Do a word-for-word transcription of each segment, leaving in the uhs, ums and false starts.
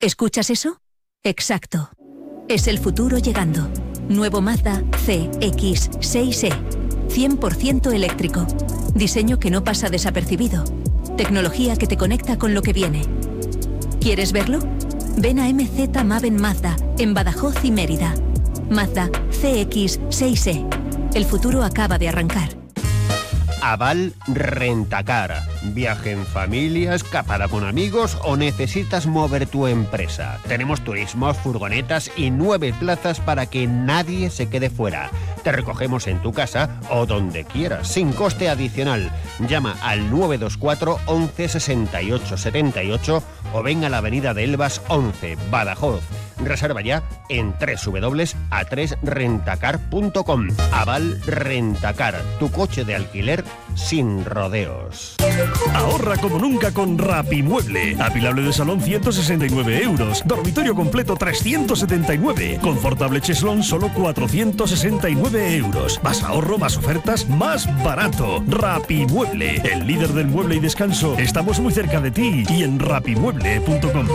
¿Escuchas eso? Exacto. Es el futuro llegando. Nuevo Mazda C X seis E. cien por ciento eléctrico. Diseño que no pasa desapercibido. Tecnología que te conecta con lo que viene. ¿Quieres verlo? Ven a M Z Maven Mazda, en Badajoz y Mérida. Mazda C X seis E. El futuro acaba de arrancar. Aval Rentacar. Viaje en familia, escapada con amigos o necesitas mover tu empresa. Tenemos turismos, furgonetas y nueve plazas para que nadie se quede fuera. Te recogemos en tu casa o donde quieras, sin coste adicional. Llama al nueve dos cuatro once sesenta y ocho setenta y ocho o ven a la avenida de Elvas once, Badajoz. Reserva ya en doble u doble u doble u punto a tres rentacar punto com. Aval Rentacar, tu coche de alquiler sin rodeos. Ahorra como nunca con Rapimueble. Apilable de salón ciento sesenta y nueve euros. Dormitorio completo trescientos setenta y nueve. Confortable cheslón solo cuatrocientos sesenta y nueve euros. Más ahorro, más ofertas, más barato. Rapimueble, el líder del mueble y descanso. Estamos muy cerca de ti y en rapimueble punto com.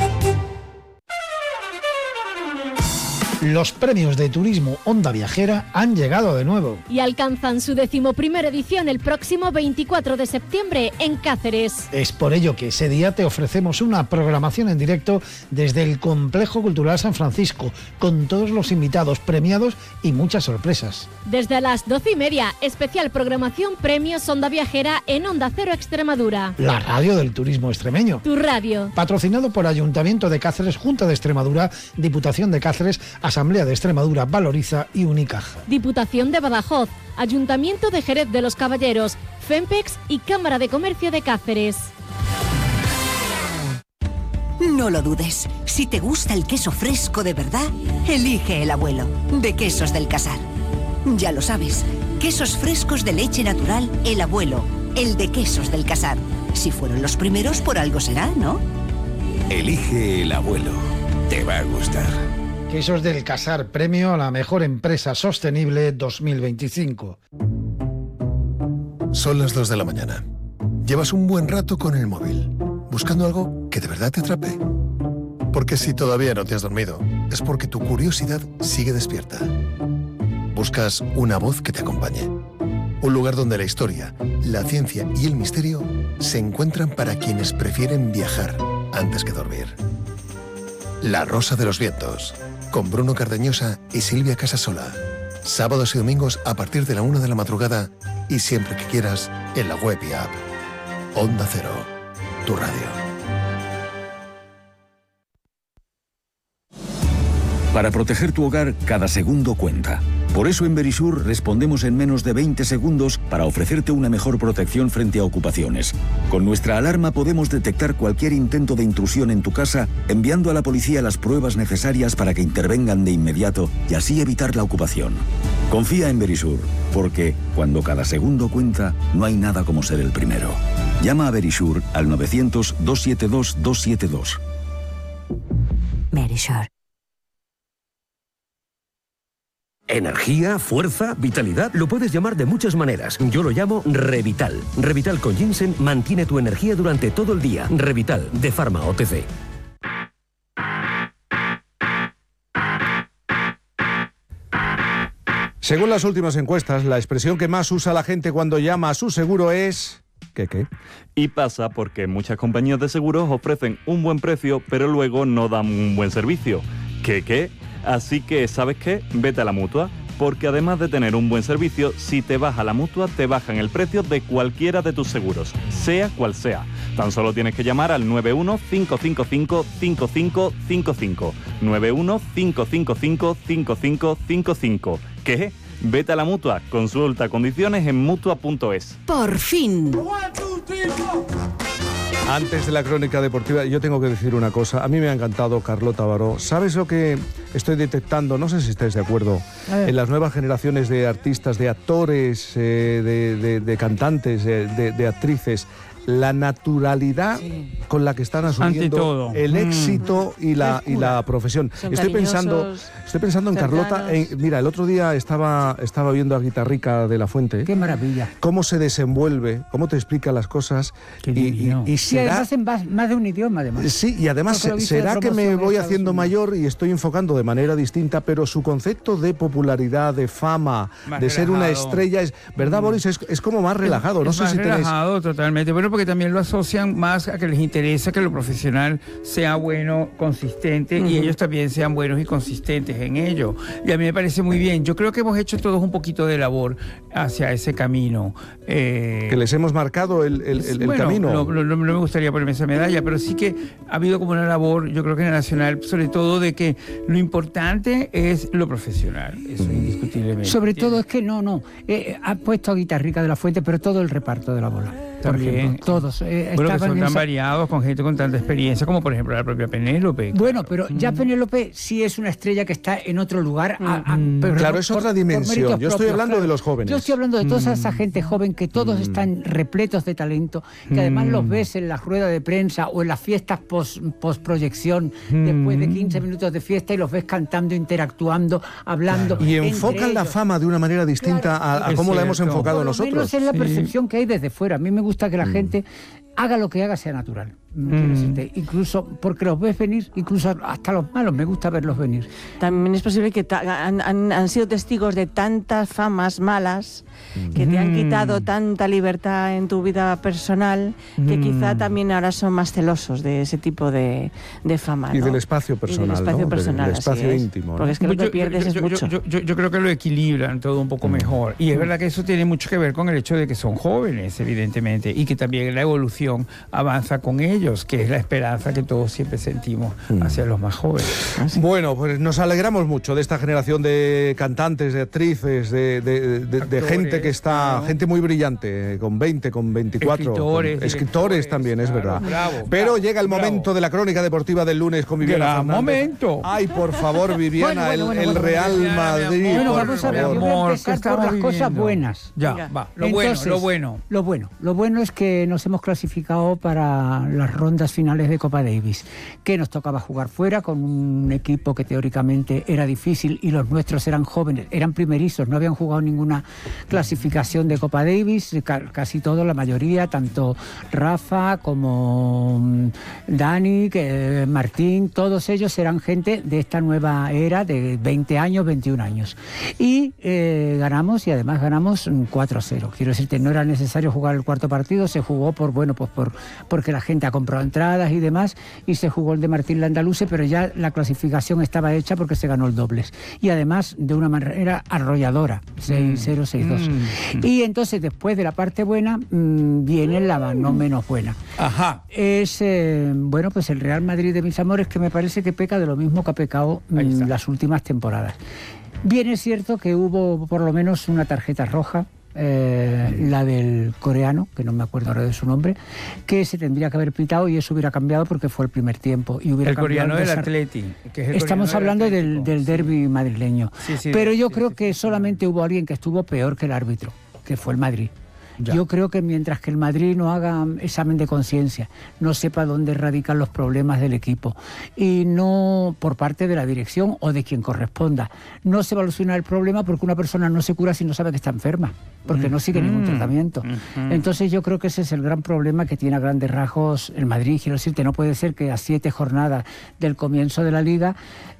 Los premios de turismo Onda Viajera han llegado de nuevo. Y alcanzan su decimoprimera edición el próximo veinticuatro de septiembre en Cáceres. Es por ello que ese día te ofrecemos una programación en directo desde el Complejo Cultural San Francisco, con todos los invitados premiados y muchas sorpresas. Desde las doce y media, especial programación Premios Onda Viajera en Onda Cero Extremadura. La radio del turismo extremeño. Tu radio. Patrocinado por Ayuntamiento de Cáceres, Junta de Extremadura, Diputación de Cáceres, Asamblea de Extremadura, Valoriza y Unicaja. Diputación de Badajoz, Ayuntamiento de Jerez de los Caballeros, Fempex y Cámara de Comercio de Cáceres. No lo dudes, si te gusta el queso fresco de verdad, elige El Abuelo, de Quesos del Casar. Ya lo sabes, quesos frescos de leche natural, El Abuelo, el de Quesos del Casar. Si fueron los primeros, por algo será, ¿no? Elige El Abuelo, te va a gustar. Quesos del Casar, premio a la mejor empresa sostenible dos mil veinticinco. Son las dos de la mañana. Llevas un buen rato con el móvil, buscando algo que de verdad te atrape. Porque si todavía no te has dormido, es porque tu curiosidad sigue despierta. Buscas una voz que te acompañe. Un lugar donde la historia, la ciencia y el misterio se encuentran para quienes prefieren viajar antes que dormir. La Rosa de los Vientos, con Bruno Cardeñosa y Silvia Casasola. Sábados y domingos a partir de la una de la madrugada y siempre que quieras en la web y app. Onda Cero, tu radio. Para proteger tu hogar, cada segundo cuenta. Por eso en Verisur respondemos en menos de veinte segundos para ofrecerte una mejor protección frente a ocupaciones. Con nuestra alarma podemos detectar cualquier intento de intrusión en tu casa, enviando a la policía las pruebas necesarias para que intervengan de inmediato y así evitar la ocupación. Confía en Verisur, porque cuando cada segundo cuenta, no hay nada como ser el primero. Llama a Verisur al novecientos, doscientos setenta y dos, doscientos setenta y dos. Verisur. Energía, fuerza, vitalidad, lo puedes llamar de muchas maneras. Yo lo llamo Revital. Revital con ginseng mantiene tu energía durante todo el día. Revital, de Pharma O T C. Según las últimas encuestas, la expresión que más usa la gente cuando llama a su seguro es... ¿Qué qué? Y pasa porque muchas compañías de seguros ofrecen un buen precio, pero luego no dan un buen servicio. ¿Qué qué? Así que, ¿sabes qué? Vete a la Mutua, porque además de tener un buen servicio, si te vas a la Mutua, te bajan el precio de cualquiera de tus seguros, sea cual sea. Tan solo tienes que llamar al nueve uno, cinco cinco cinco, cinco cinco cinco cinco. nueve uno, cinco cinco cinco, cinco cinco cinco cinco. ¿Qué? Vete a la Mutua. Consulta condiciones en mutua punto es. ¡Por fin! Antes de la crónica deportiva, yo tengo que decir una cosa. A mí me ha encantado Carlota Baró. ¿Sabes lo que estoy detectando? No sé si estáis de acuerdo. En las nuevas generaciones de artistas, de actores, eh, de, de, de cantantes, de, de, de actrices. la naturalidad sí. con la que están asumiendo el mm. éxito y la, y la profesión. Son estoy pensando, estoy pensando en cercanos. Carlota. En, mira, el otro día estaba, estaba viendo a Guitarrica de la Fuente. ¡Qué maravilla! Cómo se desenvuelve, cómo te explica las cosas. Y, y, y, será, y además en más, más de un idioma, además. Sí, y además se, será que me voy haciendo mayor y estoy enfocando de manera distinta, pero su concepto de popularidad, de fama, más de relajado. Ser una estrella, es ¿verdad, Boris? Es, es como más relajado. No es sé más si relajado, tenéis... totalmente. Bueno, porque también lo asocian más a que les interesa que lo profesional sea bueno, consistente, uh-huh. y ellos también sean buenos y consistentes en ello. Y a mí me parece muy bien. Yo creo que hemos hecho todos un poquito de labor hacia ese camino. Eh, que les hemos marcado el, el, el, el bueno, camino. No, no, no me gustaría ponerme esa medalla, pero sí que ha habido como una labor, yo creo que en el Nacional, sobre todo de que lo importante es lo profesional. Eso uh-huh. indiscutiblemente. Sobre todo es que no, no. Eh, ha puesto a Guitarrica de la Fuente, pero todo el reparto de la bola. También. Por ejemplo, todos. Eh, bueno, que son tan esa... variados, con gente con tanta experiencia, como por ejemplo la propia Penélope. Bueno, pero ya Penélope sí es una estrella que está en otro lugar. Mm. A, a, pero claro, por, es otra dimensión. Yo estoy propios, hablando claro. de los jóvenes. Yo estoy hablando de toda mm. esa gente joven que todos mm. están repletos de talento, que además mm. los ves en las ruedas de prensa o en las fiestas post, post proyección, mm. después de quince minutos de fiesta, y los ves cantando, interactuando, hablando. Claro. Y enfocan la fama de una manera distinta claro. a, a cómo la hemos enfocado por lo nosotros. menos es la sí. percepción que hay desde fuera. A mí me gusta que la mm. gente haga lo que haga sea natural. Mm. Incluso porque los ves venir, incluso hasta los malos, me gusta verlos venir. También es posible que han, han, han sido testigos de tantas famas malas que mm. te han quitado tanta libertad en tu vida personal que mm. quizá también ahora son más celosos de ese tipo de, de fama. Y ¿no? del espacio personal. Y del espacio ¿no? personal, del espacio así íntimo. Es. Porque es que lo que yo, pierdes yo, es yo, mucho. Yo, yo, yo creo que lo equilibran todo un poco mm. mejor. Y es verdad que eso tiene mucho que ver con el hecho de que son jóvenes, evidentemente, y que también la evolución avanza con ellos, que es la esperanza que todos siempre sentimos mm. hacia los más jóvenes. ¿Ah, sí? Bueno, pues nos alegramos mucho de esta generación de cantantes, de actrices, de, de, de, Actores, de gente que está, ¿no? gente muy brillante, con veinte, con veinticuatro. Escritores, con, escritores también, claro, es verdad. Bravo, Pero bravo, llega el momento bravo. de la crónica deportiva del lunes con Viviana Gran Fernández. momento. Ay, por favor, Viviana, bueno, bueno, el, bueno, el Real bueno, Madrid. Bueno, por vamos a ver, favor. yo voy a empezar por las viviendo? cosas buenas. Ya, Mira, va. Lo entonces, bueno, lo bueno. Lo bueno. Lo bueno es que nos hemos clasificado para las rondas finales de Copa Davis, que nos tocaba jugar fuera con un equipo que teóricamente era difícil y los nuestros eran jóvenes, eran primerizos, no habían jugado ninguna clasificación de Copa Davis, casi todos, la mayoría, tanto Rafa como Dani, que, Martín, todos ellos eran gente de esta nueva era de veinte años, veintiún años. Y eh, ganamos, y además ganamos cuatro a cero. Quiero decirte, no era necesario jugar el cuarto partido, se jugó por, bueno, pues por porque la gente ha comprado entradas y demás, y se jugó el de Martín Landaluce, pero ya la clasificación estaba hecha porque se ganó el dobles. Y además de una manera arrolladora, seis cero, seis dos. Mm. Y entonces, después de la parte buena, mmm, viene la no menos buena. Ajá. Es, eh, bueno, pues el Real Madrid de mis amores, que me parece que peca de lo mismo que ha pecado mmm, las últimas temporadas. Bien es cierto que hubo por lo menos una tarjeta roja, Eh, la del coreano, que no me acuerdo ahora de su nombre, que se tendría que haber pitado, y eso hubiera cambiado porque fue el primer tiempo. Y hubiera el coreano del desar... Atleti. Que es el Estamos hablando del, del derbi madrileño. Sí, sí, Pero yo sí, creo sí, que sí, solamente sí. hubo alguien que estuvo peor que el árbitro, que fue el Madrid. Ya. Yo creo que mientras que el Madrid no haga examen de conciencia, no sepa dónde radican los problemas del equipo, y no por parte de la dirección o de quien corresponda, no se va a solucionar el problema, porque una persona no se cura si no sabe que está enferma, porque mm. no sigue mm. ningún tratamiento. Mm. Entonces yo creo que ese es el gran problema que tiene a grandes rasgos el Madrid. Quiero decirte, no puede ser que a siete jornadas del comienzo de la Liga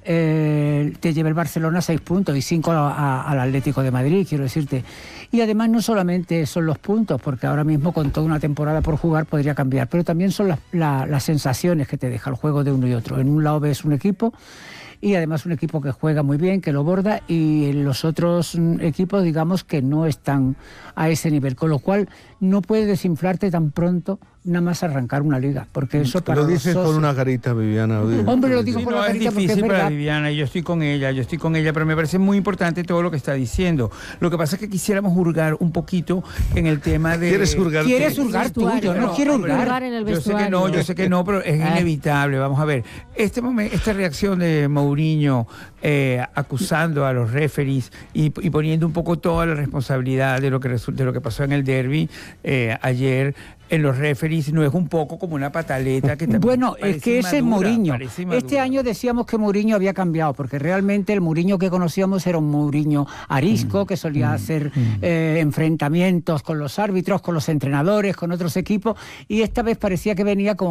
eh, te lleve el Barcelona seis puntos y cinco a, a, al Atlético de Madrid, quiero decirte. Y además no solamente son los puntos, porque ahora mismo con toda una temporada por jugar podría cambiar, pero también son las, la, las sensaciones que te deja el juego de uno y otro. En un lado ves un equipo, y además un equipo que juega muy bien, que lo borda, y los otros equipos, digamos, que no están a ese nivel, con lo cual no puedes desinflarte tan pronto nada más arrancar una liga, porque eso para lo dices los con una carita, Viviana. Hombre, lo digo sí, con no, la carita es difícil porque es para verdad. Viviana, yo estoy con ella, yo estoy con ella, pero me parece muy importante todo lo que está diciendo. Lo que pasa es que quisiéramos hurgar un poquito en el tema de... ¿Quieres hurgar? ¿Quieres hurgar tú? Yo no, no quiero hurgar. En el yo sé que no, yo sé que no, pero es ¿Eh? inevitable. Vamos a ver, este momento, esta reacción de Mourinho Mourinho eh, acusando a los referees y, y poniendo un poco toda la responsabilidad de lo que, de lo que pasó en el derbi eh, ayer en los referees, no es un poco como una pataleta que también Bueno, es que ese es Mourinho. Este año decíamos que Mourinho había cambiado, porque realmente el Mourinho que conocíamos era un Mourinho arisco, que solía hacer eh, enfrentamientos con los árbitros, con los entrenadores, con otros equipos, y esta vez parecía que venía como